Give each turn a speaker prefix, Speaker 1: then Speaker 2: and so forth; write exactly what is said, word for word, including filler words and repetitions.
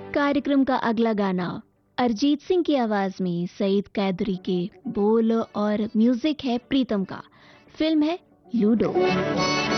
Speaker 1: कार्यक्रम का अगला गाना अरिजीत सिंह की आवाज में सईद कैदरी के बोल और म्यूजिक है प्रीतम का। फिल्म है लूडो।